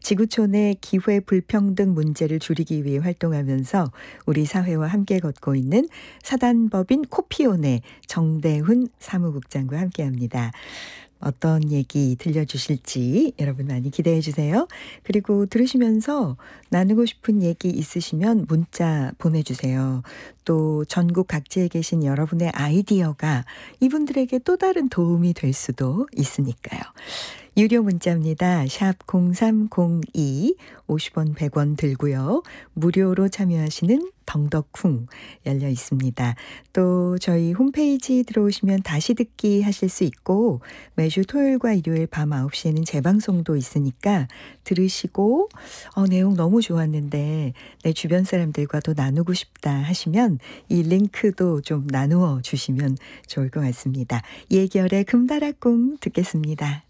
지구촌의 기회 불평등 문제를 줄이기 위해 활동하면서 우리 사회와 함께 걷고 있는 사단법인 코피온의 정대훈 사무국장과 함께합니다. 어떤 얘기 들려주실지 여러분 많이 기대해 주세요. 그리고 들으시면서 나누고 싶은 얘기 있으시면 문자 보내주세요. 또 전국 각지에 계신 여러분의 아이디어가 이분들에게 또 다른 도움이 될 수도 있으니까요. 유료 문자입니다. 샵 0302 50원 100원 들고요. 무료로 참여하시는 덩덕쿵 열려 있습니다. 또 저희 홈페이지 들어오시면 다시 듣기 하실 수 있고 매주 토요일과 일요일 밤 9시에는 재방송도 있으니까 들으시고 내용 너무 좋았는데 내 주변 사람들과도 나누고 싶다 하시면 이 링크도 좀 나누어 주시면 좋을 것 같습니다. 예결의 금다라꿍 듣겠습니다.